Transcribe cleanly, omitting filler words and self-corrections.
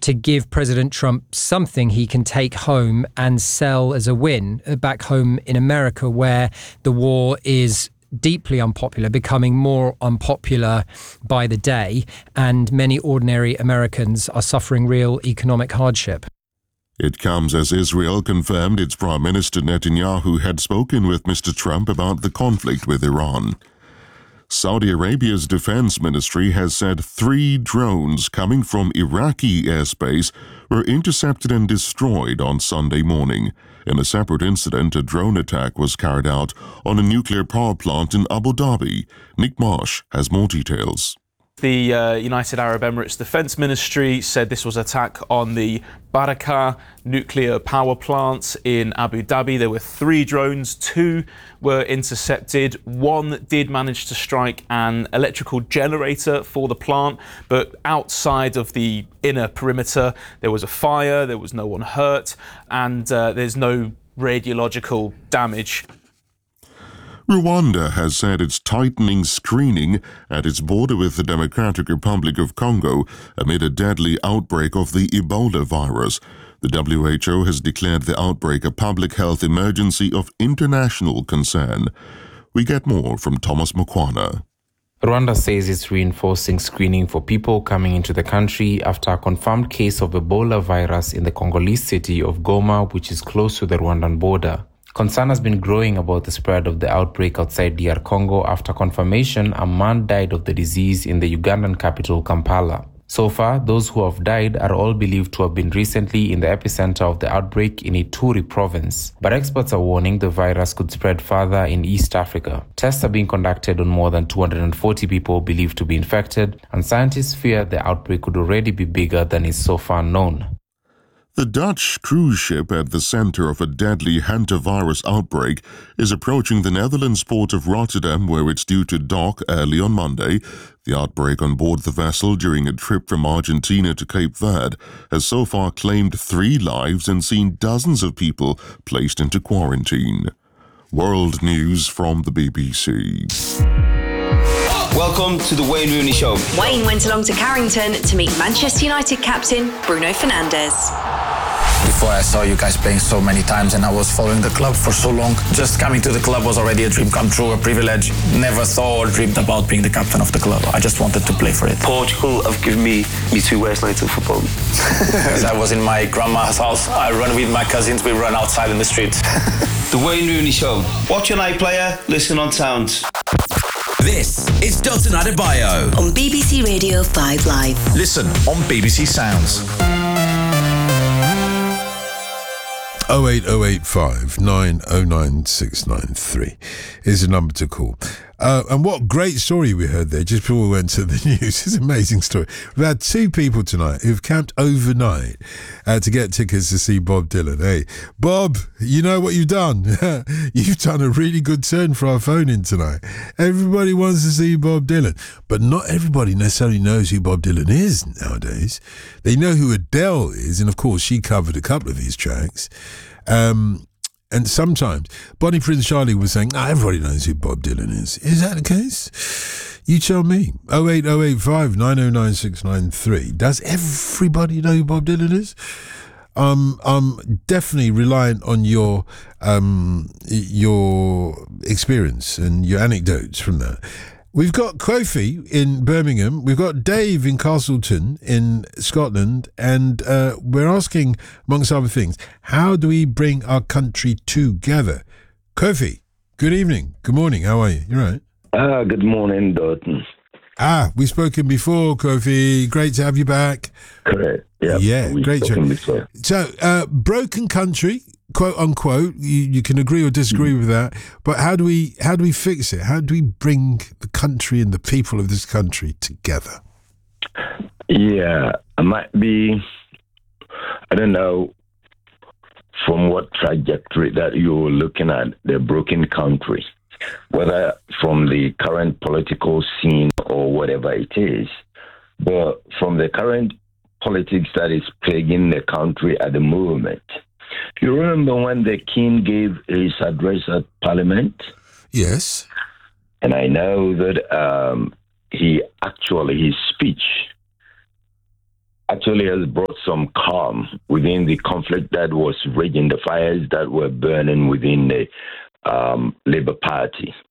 to give President Trump something he can take home and sell as a win back home in America, where the war is deeply unpopular, becoming more unpopular by the day, and many ordinary Americans are suffering real economic hardship. It comes as Israel confirmed its Prime Minister Netanyahu had spoken with Mr. Trump about the conflict with Iran. Saudi Arabia's defense ministry has said 3 drones coming from Iraqi airspace were intercepted and destroyed on Sunday morning. In a separate incident, a drone attack was carried out on a nuclear power plant in Abu Dhabi. Nick Marsh has more details. The United Arab Emirates Defence Ministry said this was an attack on the Barakah nuclear power plant in Abu Dhabi. There were 3 drones, 2 were intercepted. 1 did manage to strike an electrical generator for the plant, but outside of the inner perimeter there was a fire, there was no one hurt, and there's no radiological damage. Rwanda has said it's tightening screening at its border with the Democratic Republic of Congo amid a deadly outbreak of the Ebola virus. The WHO has declared the outbreak a public health emergency of international concern. We get more from Thomas Mukwana. Rwanda says it's reinforcing screening for people coming into the country after a confirmed case of Ebola virus in the Congolese city of Goma, which is close to the Rwandan border. Concern has been growing about the spread of the outbreak outside DR Congo after confirmation a man died of the disease in the Ugandan capital, Kampala. So far, those who have died are all believed to have been recently in the epicenter of the outbreak in Ituri province. But experts are warning the virus could spread further in East Africa. Tests are being conducted on more than 240 people believed to be infected, and scientists fear the outbreak could already be bigger than is so far known. The Dutch cruise ship at the center of a deadly hantavirus outbreak is approaching the Netherlands port of Rotterdam, where it's due to dock early on Monday. The outbreak on board the vessel during a trip from Argentina to Cape Verde has so far claimed 3 lives and seen dozens of people placed into quarantine. World news from the BBC. Welcome to the Wayne Rooney Show. Wayne went along to Carrington to meet Manchester United captain Bruno Fernandes. Before I saw you guys playing so many times and I was following the club for so long, just coming to the club was already a dream come true, a privilege. Never thought or dreamed about being the captain of the club. I just wanted to play for it. Portugal have given me 2 worst nights of football. I was in my grandma's house. I run with my cousins. We run outside in the street. The Wayne Rooney Show. Watch an iPlayer, listen on Sounds. This is Dalton Adebayo on BBC Radio 5 Live. Listen on BBC Sounds. 08085 909 693 is the number to call. And what great story we heard there just before we went to the news. It's an amazing story. We've had 2 people tonight who've camped overnight to get tickets to see Bob Dylan. Hey, Bob, you know what you've done? You've done a really good turn for our phone-in tonight. Everybody wants to see Bob Dylan, but not everybody necessarily knows who Bob Dylan is nowadays. They know who Adele is, and of course she covered a couple of his tracks. And sometimes, Bonnie Prince Charlie was saying, everybody knows who Bob Dylan is. Is that the case? You tell me. 08085 909 693. Does everybody know who Bob Dylan is? I'm definitely reliant on your experience and your anecdotes from that. We've got Kofi in Birmingham. We've got Dave in Castleton in Scotland. And we're asking, amongst other things, how do we bring our country together? Kofi, good evening. Good morning. How are you? You all right? Good morning, Dalton. We've spoken before, Kofi. Great to have you back. Correct. Yeah, great show. So, broken country, quote unquote. You can agree or disagree with that, but how do we fix it? How do we bring the country and the people of this country together? Yeah, it might be. I don't know from what trajectory that you're looking at the broken country, whether from the current political scene or whatever it is, but from the current politics that is plaguing the country at the moment. You remember when the King gave his address at Parliament? Yes. And I know that his speech actually has brought some calm within the conflict that was raging, the fires that were burning within the Labour Party.